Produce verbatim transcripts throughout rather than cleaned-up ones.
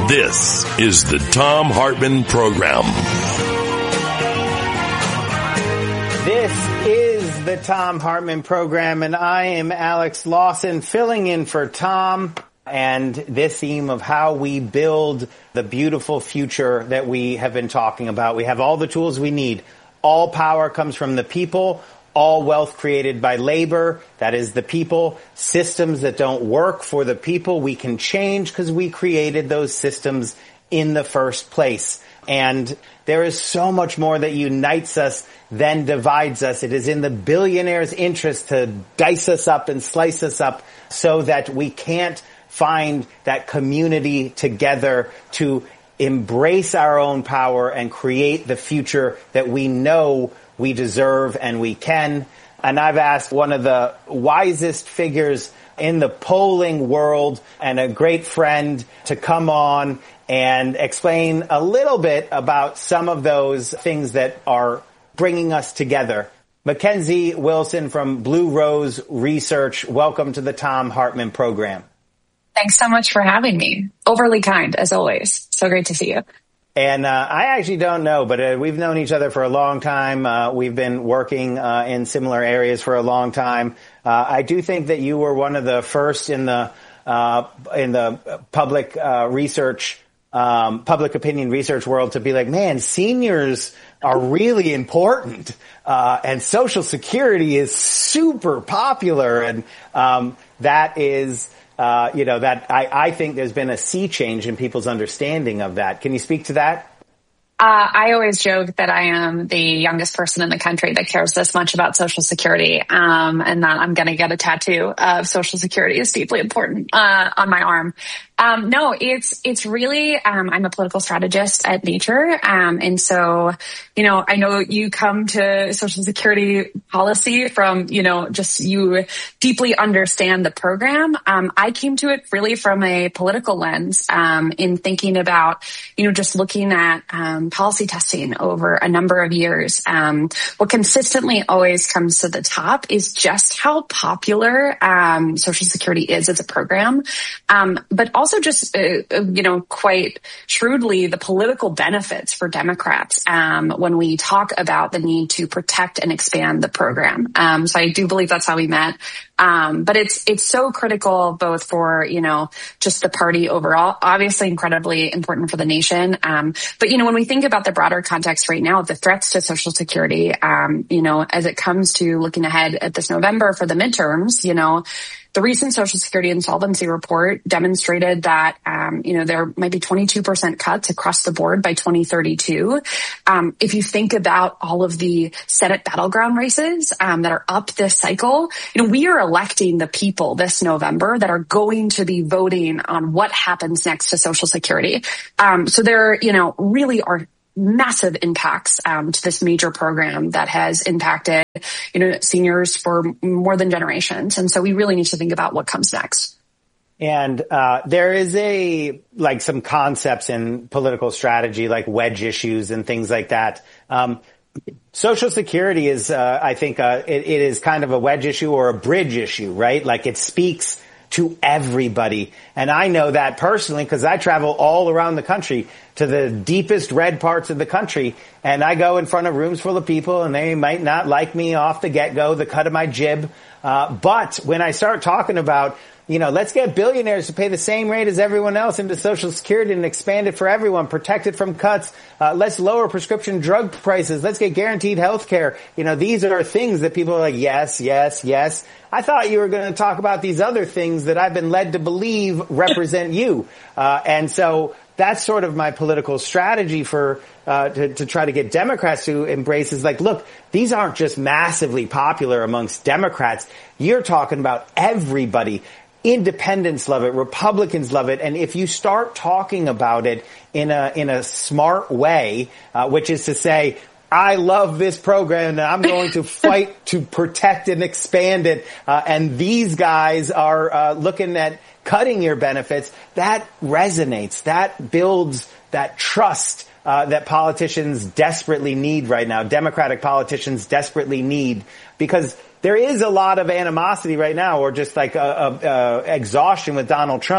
This is the Thom Hartmann Program. This is the Thom Hartmann Program, and I am Alex Lawson, filling in for Tom, and this theme of how we build the beautiful future that we have been talking about. We have all the tools we need. All power comes from the people. All wealth created by labor, that is the people. Systems that don't work for the people, we can change because we created those systems in the first place. And there is so much more that unites us than divides us. It is in the billionaire's interest to dice us up and slice us up so that we can't find that community together to embrace our own power and create the future that we know we deserve and we can. And I've asked one of the wisest figures in the polling world and a great friend to come on and explain a little bit about some of those things that are bringing us together. Mackenzie Wilson from Blue Rose Research, welcome to the Thom Hartmann Program. Thanks so much for having me. Overly kind, as always. So great to see you. And uh, I actually don't know, but uh, we've known each other for a long time. Uh, we've been working uh, in similar areas for a long time. Uh, I do think that you were one of the first in the uh, in the public uh, research, um, public opinion research world to be like, man, seniors are really important, uh, and Social Security is super popular, and um, that is. Uh, you know, that I, I think there's been a sea change in people's understanding of that. Can you speak to that? Uh, I always joke that I am the youngest person in the country that cares this much about Social Security, um, and that I'm going to get a tattoo of Social Security is deeply important uh, on my arm. Um, no, it's it's really, um, I'm a political strategist at Nature, um, and so, you know, I know you come to Social Security policy from, you know, just you deeply understand the program. Um, I came to it really from a political lens, um, in thinking about, you know, just looking at um, policy testing over a number of years. Um, what consistently always comes to the top is just how popular um, Social Security is as a program, um, but also Also, just, uh, you know, quite shrewdly, the political benefits for Democrats um, when we talk about the need to protect and expand the program. Um, so I do believe that's how we met. Um, but it's it's so critical both for, you know, just the party overall, obviously incredibly important for the nation. Um, but, you know, when we think about the broader context right now, the threats to Social Security, um, you know, as it comes to looking ahead at this November for the midterms, you know, the recent Social Security insolvency report demonstrated that, um, you know, there might be twenty-two percent cuts across the board by twenty thirty-two. Um, if you think about all of the Senate battleground races um, that are up this cycle, you know, we are electing the people this November that are going to be voting on what happens next to Social Security. Um, so there, you know, really are massive impacts um, to this major program that has impacted, you know, seniors for more than generations. And so we really need to think about what comes next. And uh, there is a, like some concepts in political strategy, like wedge issues and things like that. Um, Social Security is, uh, I think, uh, it, it is kind of a wedge issue or a bridge issue, right? Like it speaks to everybody. And I know that personally because I travel all around the country to the deepest red parts of the country. And I go in front of rooms full of people and they might not like me off the get-go, the cut of my jib. Uh, but when I start talking about, you know, let's get billionaires to pay the same rate as everyone else into Social Security and expand it for everyone, protect it from cuts. Uh, let's lower prescription drug prices. Let's get guaranteed health care. You know, these are things that people are like, yes, yes, yes. I thought you were going to talk about these other things that I've been led to believe represent you. Uh, and so that's sort of my political strategy for uh to, to try to get Democrats to embrace is like, look, these aren't just massively popular amongst Democrats. You're talking about everybody. Independents love it. Republicans love it. And if you start talking about it in a in a smart way, uh, which is to say, I love this program and I'm going to fight to protect and expand it, uh, and these guys are uh, looking at cutting your benefits, that resonates. That builds that trust uh, that politicians desperately need right now. Democratic politicians desperately need, because there is a lot of animosity right now, or just like a, a, a exhaustion with Donald Trump.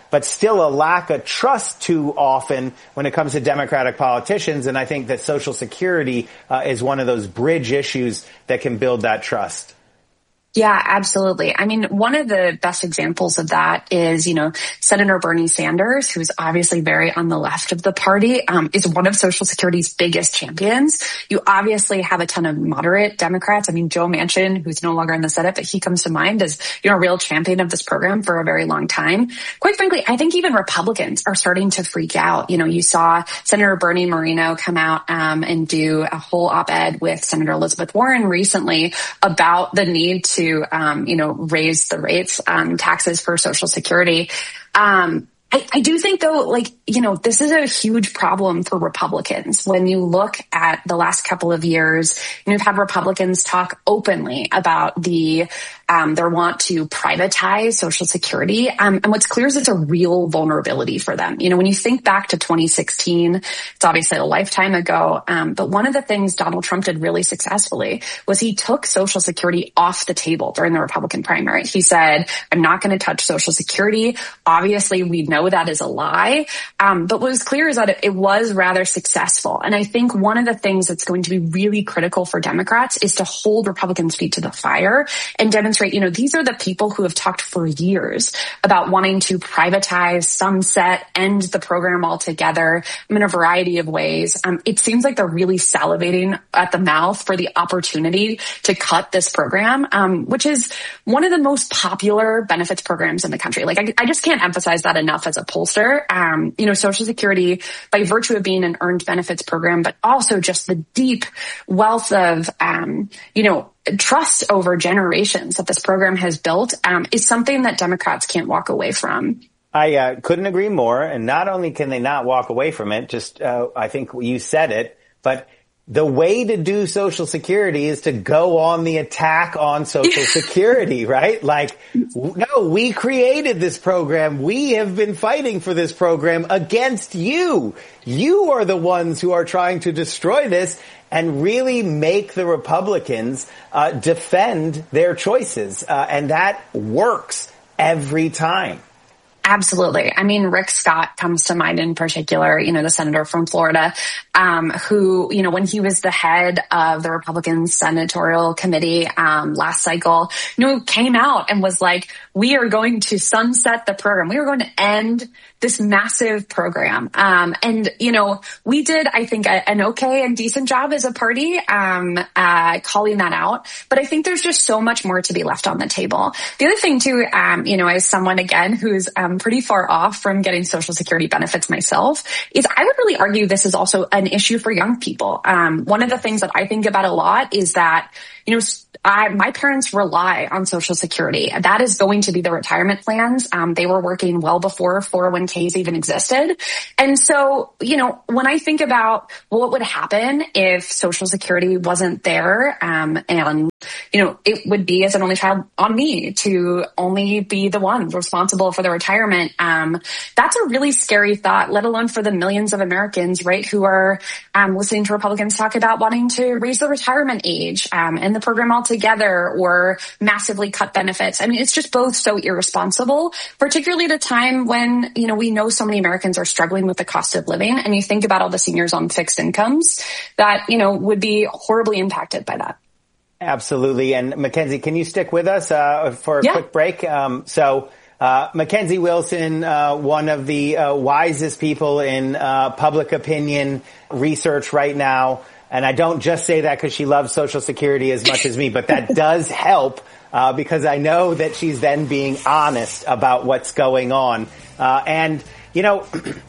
but still a lack of trust too often when it comes to Democratic politicians. And I think that Social Security uh, is one of those bridge issues that can build that trust. Yeah, absolutely. I mean, one of the best examples of that is, you know, Senator Bernie Sanders, who's obviously very on the left of the party, um, is one of Social Security's biggest champions. You obviously have a ton of moderate Democrats. I mean, Joe Manchin, who's no longer in the Senate, but he comes to mind as, you know, a real champion of this program for a very long time. Quite frankly, I think even Republicans are starting to freak out. You know, you saw Senator Bernie Moreno come out um, and do a whole op-ed with Senator Elizabeth Warren recently about the need to to, um, you know, raise the rates, um, taxes for Social Security. Um, I, I do think though, like, you know, this is a huge problem for Republicans. When you look at the last couple of years, you've had Republicans talk openly about the, um, their want to privatize Social Security. Um, and what's clear is it's a real vulnerability for them. You know, when you think back to twenty sixteen, it's obviously a lifetime ago. Um, but one of the things Donald Trump did really successfully was he took Social Security off the table during the Republican primary. He said, I'm not going to touch Social Security. Obviously, we know that is a lie. Um, but what was clear is that it, it was rather successful. And I think one of the things that's going to be really critical for Democrats is to hold Republicans' feet to the fire and demonstrate, you know, these are the people who have talked for years about wanting to privatize, sunset, end the program altogether in a variety of ways. Um, it seems like they're really salivating at the mouth for the opportunity to cut this program, um, which is one of the most popular benefits programs in the country. Like, I, I just can't emphasize that enough as a pollster. Um, you know, Social Security, by virtue of being an earned benefits program, but also just the deep wealth of, um, you know, trust over generations that this program has built, um, is something that Democrats can't walk away from. I uh, couldn't agree more. And not only can they not walk away from it, just uh, I think you said it, but the way to do Social Security is to go on the attack on Social Security, right? Like, no, we created this program. We have been fighting for this program against you. You are the ones who are trying to destroy this and really make the Republicans uh, defend their choices. Uh, and that works every time. Absolutely. I mean, Rick Scott comes to mind in particular, you know, the senator from Florida, um, who, you know, when he was the head of the Republican Senatorial Committee um, last cycle, you know, came out and was like, we are going to sunset the program. We are going to end this massive program. Um, and, you know, we did, I think, a, an okay and decent job as a party um, uh, calling that out. But I think there's just so much more to be left on the table. The other thing, too, um, you know, as someone, again, who's um, pretty far off from getting Social Security benefits myself, is I would really argue this is also an issue for young people. Um, one of the things that I think about a lot is that, you know, I, my parents rely on Social Security. That is going to be the retirement plans. Um, they were working well before four oh one k's even existed. And so, you know, when I think about what would happen if Social Security wasn't there, um, and, you know, it would be as an only child on me to only be the one responsible for the retirement. Um, that's a really scary thought, let alone for the millions of Americans, right, who are um, listening to Republicans talk about wanting to raise the retirement age um, and the program altogether or massively cut benefits. I mean, it's just both so irresponsible, particularly at a time when, you know, we know so many Americans are struggling with the cost of living. And you think about all the seniors on fixed incomes that, you know, would be horribly impacted by that. Absolutely. And Mackenzie, can you stick with us uh, for a yeah. quick break? Um, so uh, Mackenzie Wilson, uh, one of the uh, wisest people in uh, public opinion research right now. And I don't just say that because she loves Social Security as much as me, but that does help uh, because I know that she's then being honest about what's going on. Uh, and, you know,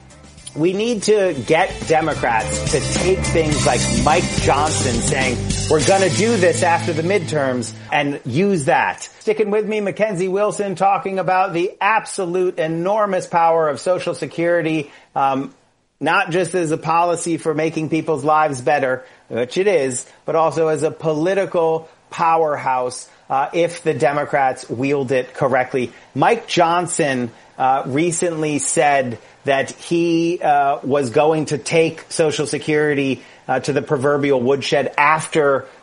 we need to get Democrats to take things like Mike Johnson saying, we're going to do this after the midterms and use that. Sticking with me, Mackenzie Wilson talking about the absolute enormous power of Social Security, um, not just as a policy for making people's lives better, which it is, but also as a political powerhouse uh, if the Democrats wield it correctly. Mike Johnson uh, recently said that he uh, was going to take Social Security uh, to the proverbial woodshed after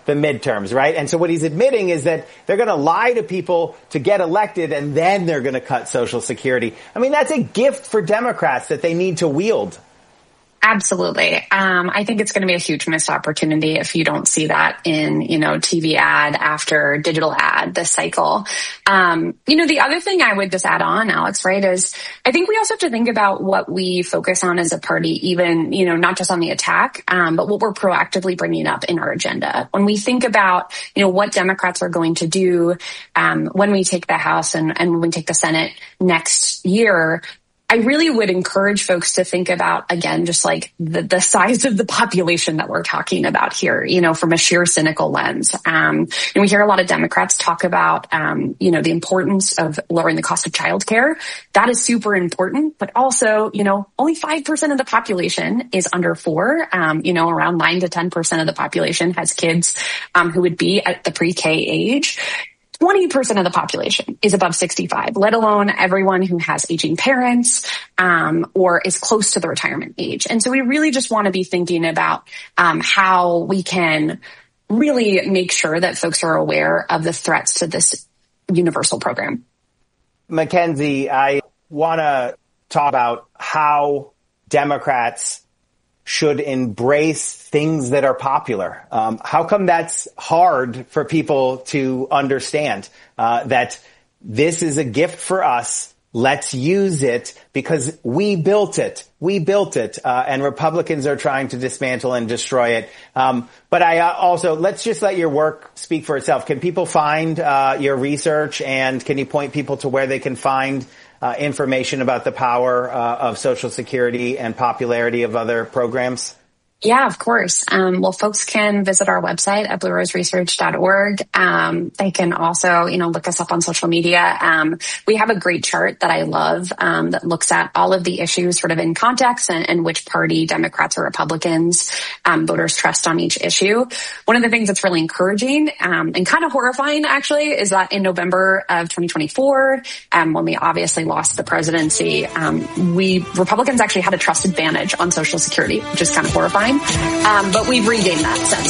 the midterms, right? And so what he's admitting is that they're going to lie to people to get elected, and then they're going to cut Social Security. I mean, that's a gift for Democrats that they need to wield. Absolutely. Um, I think it's going to be a huge missed opportunity if you don't see that in, you know, T V ad after digital ad this cycle. Um, you know, the other thing I would just add on, Alex, right, is I think we also have to think about what we focus on as a party, even, you know, not just on the attack, um, but what we're proactively bringing up in our agenda. When we think about, you know, what Democrats are going to do um, when we take the House and, and when we take the Senate next year, I really would encourage folks to think about, again, just like the, the size of the population that we're talking about here, you know, from a sheer cynical lens. Um, and we hear a lot of Democrats talk about, um, you know, the importance of lowering the cost of childcare. That is super important, but also, you know, only five percent of the population is under four. Um, you know, around nine to ten percent of the population has kids, um, who would be at the pre-K age. twenty percent of the population is above sixty-five, let alone everyone who has aging parents um, or is close to the retirement age. And so we really just want to be thinking about um, how we can really make sure that folks are aware of the threats to this universal program. Mackenzie, I want to talk about how Democrats should embrace things that are popular. Um, how come that's hard for people to understand? Uh, that this is a gift for us. Let's use it because we built it. We built it. Uh, and Republicans are trying to dismantle and destroy it. Um, but I uh, also, let's just let your work speak for itself. Can people find uh, your research, and can you point people to where they can find Uh, information about the power uh, of Social Security and popularity of other programs? Yeah, of course. Um, well, folks can visit our website at blue rose research dot org. Um, they can also, you know, look us up on social media. Um, we have a great chart that I love um, that looks at all of the issues sort of in context and, and which party, Democrats or Republicans, um, voters trust on each issue. One of the things that's really encouraging um, and kind of horrifying, actually, is that in November of twenty twenty-four, um, when we obviously lost the presidency, um, we Republicans actually had a trust advantage on Social Security, which is kind of horrifying. Um, but we've regained that since.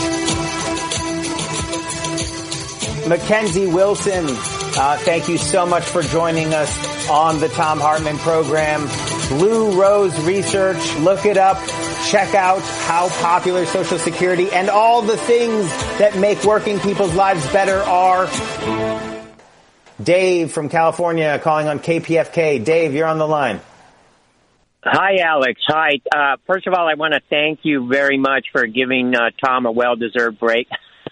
Mackenzie Wilson, uh, thank you so much for joining us on the Thom Hartmann program. Blue Rose Research, look it up. Check out how popular Social Security and all the things that make working people's lives better are. Dave from California calling on K P F K. Dave, you're on the line. Hi, Alex. Hi. Uh, first of all, I want to thank you very much for giving uh, Tom a well-deserved break.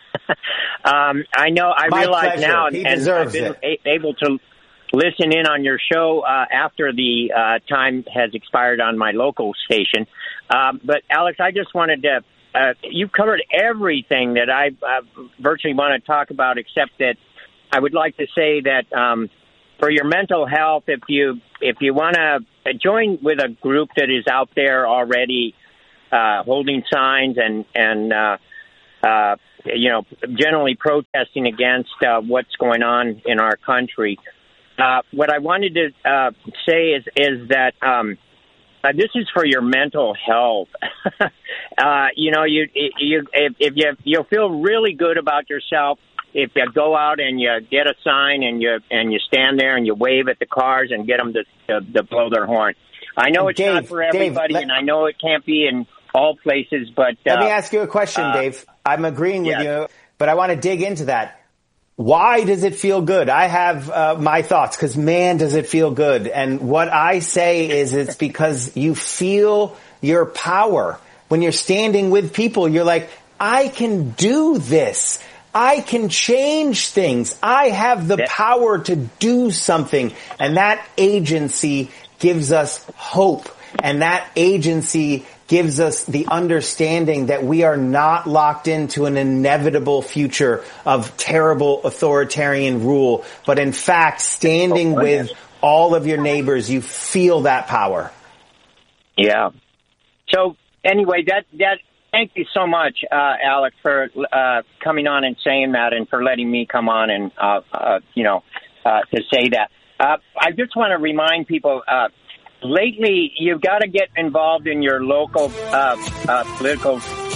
um, I know, I My realize pleasure. now, He and I've been a- able to listen in on your show uh, after the uh, time has expired on my local station. Um, but, Alex, I just wanted to, uh, you've covered everything that I uh, virtually want to talk about, except that I would like to say that um, for your mental health, if you if you want to join with a group that is out there already uh, holding signs and, and uh, uh, you know, generally protesting against uh, what's going on in our country. Uh, what I wanted to uh, say is, is that um, uh, this is for your mental health. uh, you know, you, you, if, if you, you'll feel really good about yourself if you go out and you get a sign and you and you stand there and you wave at the cars and get them to, to, to blow their horn. I know it's Dave, not for everybody, Dave, let, and I know it can't be in all places, but... Uh, let me ask you a question, uh, Dave. I'm agreeing with yes. you, but I want to dig into that. Why does it feel good? I have uh, my thoughts, because, man, does it feel good. And what I say is it's because you feel your power. When you're standing with people, you're like, I can do this. I can change things. I have the power to do something. And that agency gives us hope. And that agency gives us the understanding that we are not locked into an inevitable future of terrible authoritarian rule. But in fact, standing oh, with all of your neighbors, you feel that power. Yeah. So anyway, that, that, thank you so much, uh, Alex, for uh, coming on and saying that, and for letting me come on and, uh, uh, you know, uh, to say that. Uh, I just want to remind people, uh, lately, you've got to get involved in your local uh, uh, political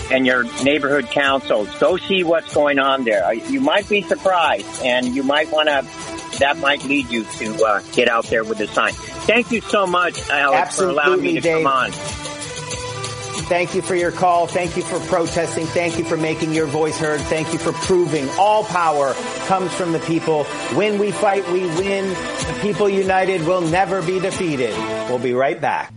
and your neighborhood councils. Go see what's going on there. You might be surprised, and you might want to, that might lead you to uh, get out there with a sign. Thank you so much, Alex, Absolutely, for allowing me to Dave. come on. Thank you for your call. Thank you for protesting. Thank you for making your voice heard. Thank you for proving all power comes from the people. When we fight, we win. The people united will never be defeated. We'll be right back.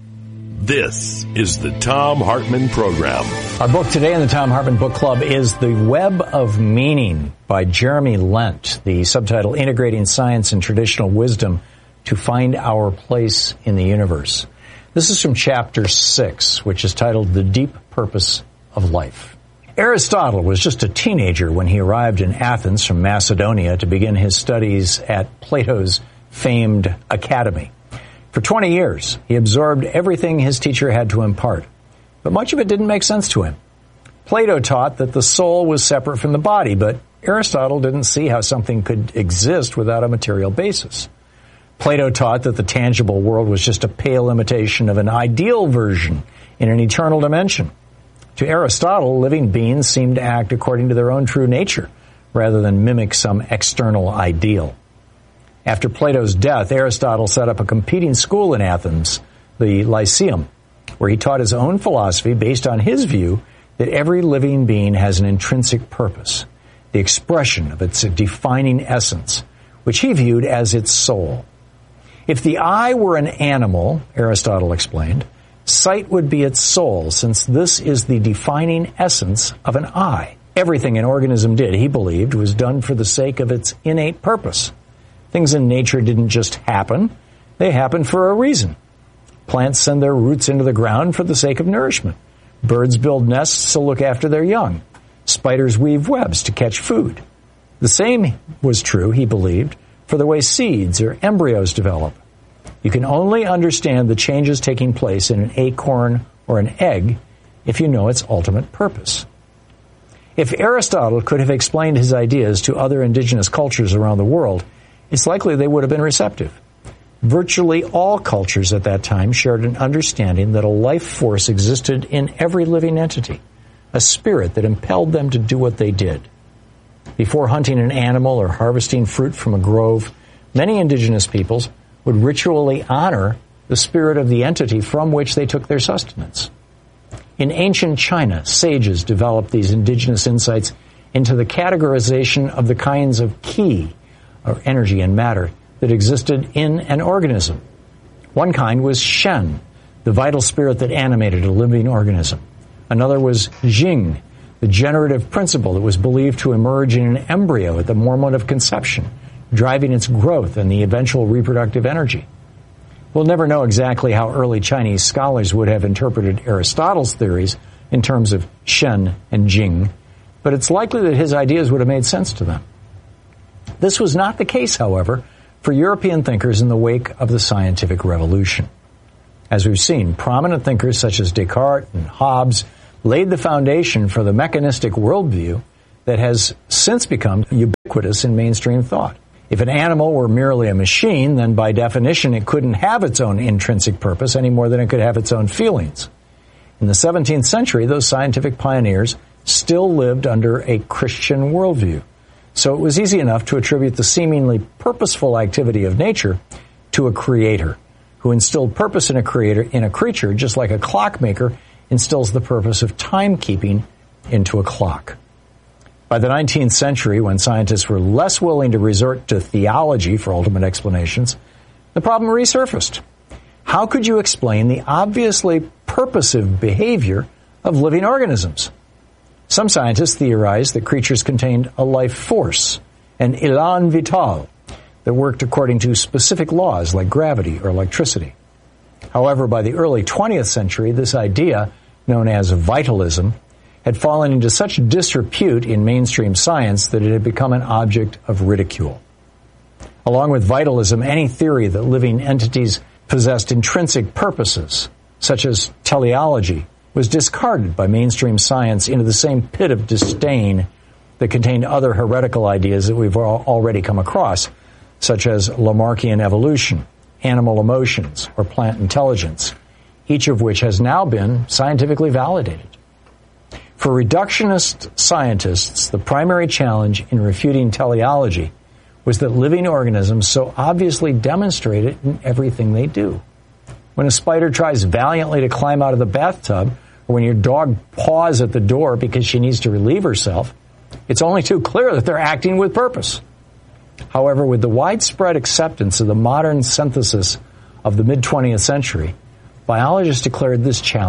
This is the Thom Hartmann Program. Our book today in the Thom Hartmann Book Club is The Web of Meaning by Jeremy Lent. The subtitle, Integrating Science and Traditional Wisdom to Find Our Place in the Universe. This is from chapter six, which is titled The Deep Purpose of Life. Aristotle was just a teenager when he arrived in Athens from Macedonia to begin his studies at Plato's famed academy. For twenty years, he absorbed everything his teacher had to impart, but much of it didn't make sense to him. Plato taught that the soul was separate from the body, but Aristotle didn't see how something could exist without a material basis. Plato taught that the tangible world was just a pale imitation of an ideal version in an eternal dimension. To Aristotle, living beings seemed to act according to their own true nature, rather than mimic some external ideal. After Plato's death, Aristotle set up a competing school in Athens, the Lyceum, where he taught his own philosophy based on his view that every living being has an intrinsic purpose, the expression of its defining essence, which he viewed as its soul. If the eye were an animal, Aristotle explained, sight would be its soul, since this is the defining essence of an eye. Everything an organism did, he believed, was done for the sake of its innate purpose. Things in nature didn't just happen. They happen for a reason. Plants send their roots into the ground for the sake of nourishment. Birds build nests to look after their young. Spiders weave webs to catch food. The same was true, he believed, for the way seeds or embryos develop. You can only understand the changes taking place in an acorn or an egg if you know its ultimate purpose. If Aristotle could have explained his ideas to other indigenous cultures around the world, it's likely they would have been receptive. Virtually all cultures at that time shared an understanding that a life force existed in every living entity, a spirit that impelled them to do what they did. Before hunting an animal or harvesting fruit from a grove, many indigenous peoples would ritually honor the spirit of the entity from which they took their sustenance. In ancient China, sages developed these indigenous insights into the categorization of the kinds of qi, or energy and matter, that existed in an organism. One kind was Shen, the vital spirit that animated a living organism. Another was Jing, the generative principle that was believed to emerge in an embryo at the moment of conception, driving its growth and the eventual reproductive energy. We'll never know exactly how early Chinese scholars would have interpreted Aristotle's theories in terms of Shen and Jing, but it's likely that his ideas would have made sense to them. This was not the case, however, for European thinkers in the wake of the scientific revolution. As we've seen, prominent thinkers such as Descartes and Hobbes laid the foundation for the mechanistic worldview that has since become ubiquitous in mainstream thought. If an animal were merely a machine, then by definition it couldn't have its own intrinsic purpose any more than it could have its own feelings. In the seventeenth century, those scientific pioneers still lived under a Christian worldview. So it was easy enough to attribute the seemingly purposeful activity of nature to a creator, who instilled purpose in a creator, in a creature, just like a clockmaker instills the purpose of timekeeping into a clock. By the nineteenth century, when scientists were less willing to resort to theology for ultimate explanations, the problem resurfaced. How could you explain the obviously purposive behavior of living organisms? Some scientists theorized that creatures contained a life force, an élan vital, that worked according to specific laws like gravity or electricity. However, by the early twentieth century, this idea, known as vitalism, had fallen into such disrepute in mainstream science that it had become an object of ridicule. Along with vitalism, any theory that living entities possessed intrinsic purposes, such as teleology, was discarded by mainstream science into the same pit of disdain that contained other heretical ideas that we've already come across, such as Lamarckian evolution, animal emotions, or plant intelligence, each of which has now been scientifically validated. For reductionist scientists, the primary challenge in refuting teleology was that living organisms so obviously demonstrate it in everything they do. When a spider tries valiantly to climb out of the bathtub, or when your dog paws at the door because she needs to relieve herself, it's only too clear that they're acting with purpose. However, with the widespread acceptance of the modern synthesis of the mid-twentieth century, biologists declared this challenge